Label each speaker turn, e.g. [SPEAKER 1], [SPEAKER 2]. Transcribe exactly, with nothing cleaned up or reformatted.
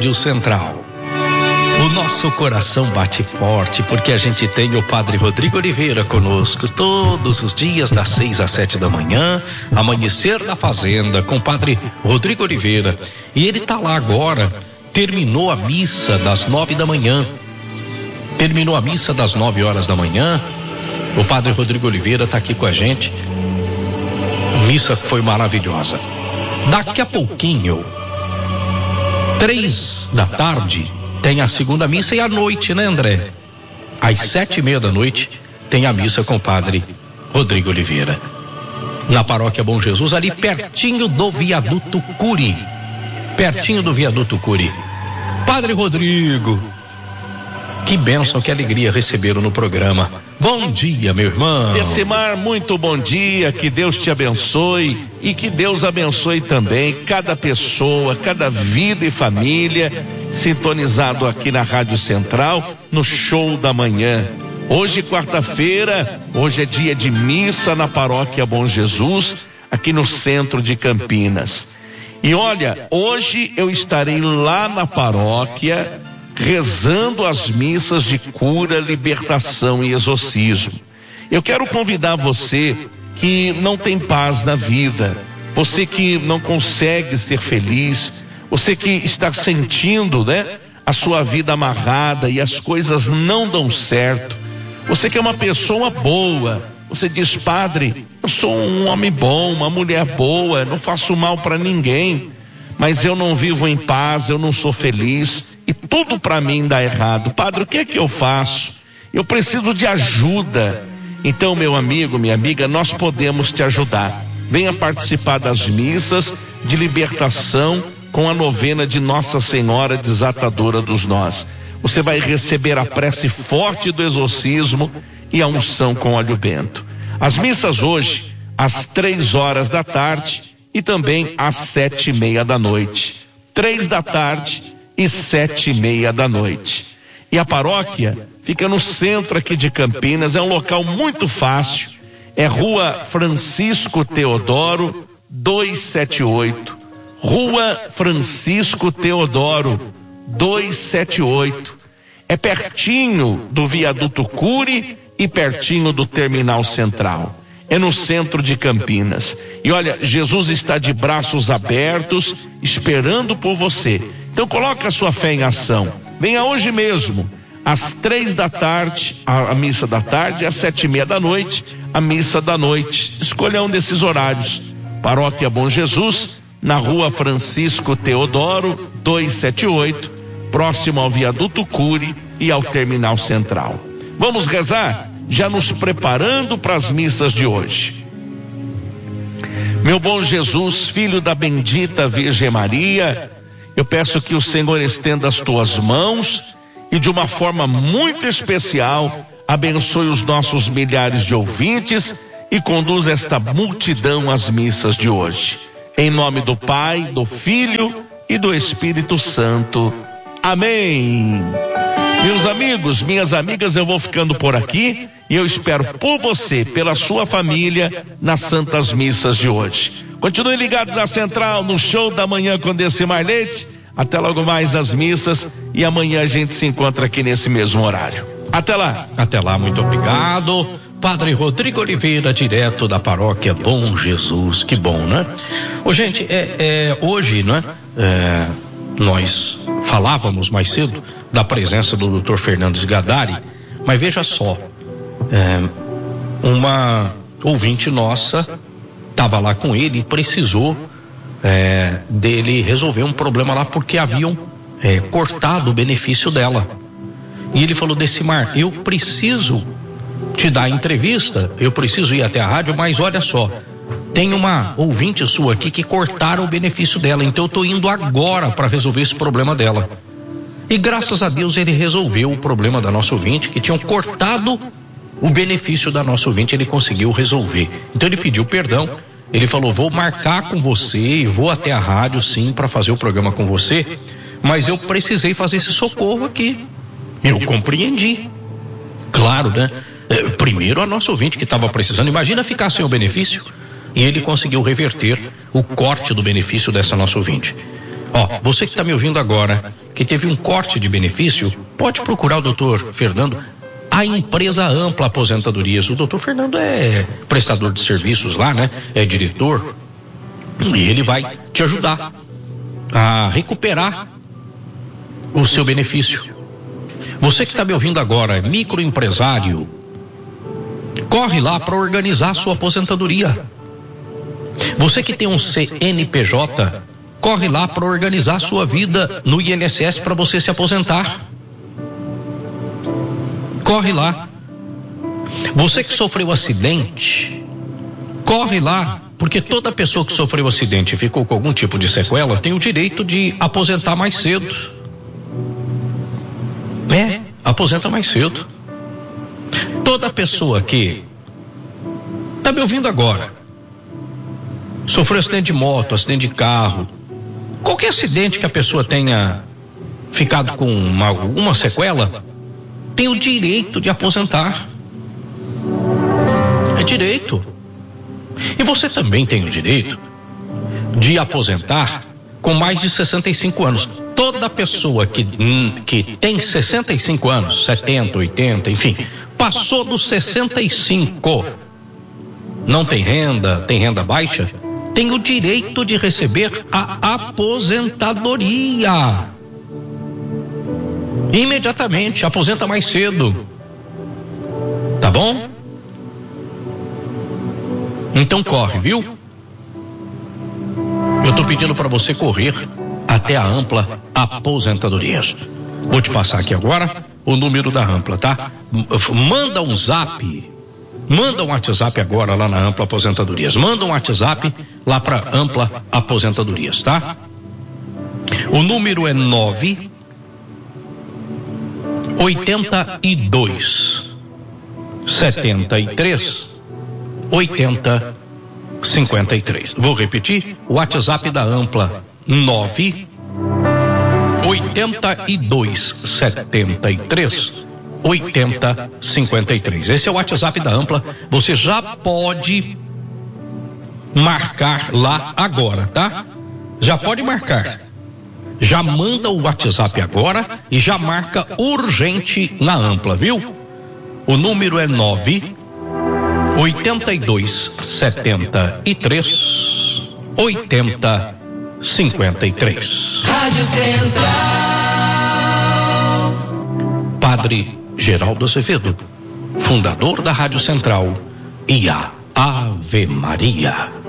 [SPEAKER 1] Rádio Central. O nosso coração bate forte porque a gente tem o Padre Rodrigo Oliveira conosco todos os dias das seis às sete da manhã, Amanhecer da Fazenda com o Padre Rodrigo Oliveira. E ele tá lá agora, terminou a missa das nove da manhã. Terminou a missa das nove horas da manhã. O Padre Rodrigo Oliveira tá aqui com a gente. A missa foi maravilhosa. Daqui a pouquinho, três da tarde, tem a segunda missa, e à noite, né, André? Às sete e meia da noite tem a missa com o Padre Rodrigo Oliveira, na Paróquia Bom Jesus, ali pertinho do Viaduto Curi. Pertinho do Viaduto Curi. Padre Rodrigo, que bênção, que alegria recebê-lo no programa. Bom dia, meu irmão.
[SPEAKER 2] Decimar, muito bom dia, que Deus te abençoe e que Deus abençoe também cada pessoa, cada vida e família sintonizado aqui na Rádio Central, no Show da Manhã. Hoje, quarta-feira, hoje é dia de missa na Paróquia Bom Jesus, aqui no centro de Campinas. E olha, hoje eu estarei lá na paróquia rezando as missas de cura, libertação e exorcismo. Eu quero convidar você que não tem paz na vida, você que não consegue ser feliz, você que está sentindo, né, a sua vida amarrada e as coisas não dão certo, você que é uma pessoa boa, você diz: Padre, eu sou um homem bom, uma mulher boa, não faço mal para ninguém, mas eu não vivo em paz, eu não sou feliz e tudo para mim dá errado. Padre, o que é que eu faço? Eu preciso de ajuda. Então, meu amigo, minha amiga, nós podemos te ajudar. Venha participar das missas de libertação com a novena de Nossa Senhora Desatadora dos Nós. Você vai receber a prece forte do exorcismo e a unção com óleo bento. As missas hoje, às três horas da tarde e também às sete e meia da noite. Três da tarde e sete e meia da noite. E a paróquia fica no centro aqui de Campinas, é um local muito fácil, é Rua Francisco Teodoro, duzentos e setenta e oito. Rua Francisco Teodoro, duzentos e setenta e oito. É pertinho do Viaduto Curi e pertinho do Terminal Central. É no centro de Campinas. E olha, Jesus está de braços abertos, esperando por você. Então coloca a sua fé em ação. Venha hoje mesmo, às três da tarde, a, a missa da tarde, às sete e meia da noite, a missa da noite. Escolha um desses horários. Paróquia Bom Jesus, na Rua Francisco Teodoro, duzentos e setenta e oito, próximo ao Viaduto Curi e ao Terminal Central. Vamos rezar? Já nos preparando para as missas de hoje. Meu bom Jesus, filho da bendita Virgem Maria, eu peço que o Senhor estenda as tuas mãos e de uma forma muito especial abençoe os nossos milhares de ouvintes e conduza esta multidão às missas de hoje. Em nome do Pai, do Filho e do Espírito Santo. Amém. Meus amigos, minhas amigas, eu vou ficando por aqui e eu espero por você, pela sua família, nas santas missas de hoje. Continue ligado na Central, no Show da Manhã com Decimar Leite. Até logo mais as missas e amanhã a gente se encontra aqui nesse mesmo horário. Até lá.
[SPEAKER 1] Até lá, muito obrigado. Padre Rodrigo Oliveira, direto da Paróquia Bom Jesus. Que bom, né? Ô, gente, é, é, hoje, né? É, nós falávamos mais cedo da presença do doutor Fernandes Gadari, mas veja só, é, uma ouvinte nossa estava lá com ele e precisou é, dele resolver um problema lá porque haviam é, cortado o benefício dela. E ele falou: Decimar, eu preciso te dar entrevista, eu preciso ir até a rádio, mas olha só, tem uma ouvinte sua aqui que cortaram o benefício dela, então eu estou indo agora para resolver esse problema dela. E graças a Deus ele resolveu o problema da nossa ouvinte, que tinham cortado o benefício da nossa ouvinte, ele conseguiu resolver. Então ele pediu perdão, ele falou: vou marcar com você e vou até a rádio sim para fazer o programa com você, mas eu precisei fazer esse socorro aqui. Eu compreendi. Claro, né? Primeiro a nossa ouvinte que estava precisando, imagina ficar sem o benefício. E ele conseguiu reverter o corte do benefício dessa nossa ouvinte. Ó, você que está me ouvindo agora, que teve um corte de benefício, pode procurar o doutor Fernando, a empresa Ampla Aposentadorias. O doutor Fernando é prestador de serviços lá, né? É diretor. E ele vai te ajudar a recuperar o seu benefício. Você que está me ouvindo agora, microempresário, corre lá para organizar a sua aposentadoria. Você que tem um C N P J, corre lá para organizar a sua vida no I N S S para você se aposentar. Corre lá. Você que sofreu acidente, corre lá, porque toda pessoa que sofreu acidente e ficou com algum tipo de sequela tem o direito de aposentar mais cedo. É, aposenta mais cedo. Toda pessoa que está me ouvindo agora, sofreu acidente de moto, acidente de carro, qualquer acidente que a pessoa tenha ficado com uma, uma sequela, tem o direito de aposentar. É direito. E você também tem o direito de aposentar com mais de sessenta e cinco anos. Toda pessoa que, que tem sessenta e cinco anos, setenta, oitenta, enfim, passou dos sessenta e cinco, não tem renda, tem renda baixa, tem o direito de receber a aposentadoria. Imediatamente, aposenta mais cedo. Tá bom? Então corre, viu? Eu tô pedindo para você correr até a Ampla Aposentadorias. Vou te passar aqui agora o número da Ampla, tá? Manda um zap, manda um WhatsApp agora lá na Ampla Aposentadorias. Manda um WhatsApp lá para Ampla Aposentadorias, tá? O número é nove oitenta e dois setenta e três oitenta cinquenta e três. Vou repetir, o WhatsApp da Ampla nove oitenta e dois setenta e três oitenta cinquenta e três. Esse é o WhatsApp da Ampla. Você já pode marcar lá agora, tá? Já pode marcar. Já manda o WhatsApp agora e já marca urgente na Ampla, viu? O número é nove oitenta e dois setenta e três oitenta cinquenta e três.
[SPEAKER 3] Rádio Central.
[SPEAKER 1] Padre Geraldo Azevedo, fundador da Rádio Central, e a Ave Maria.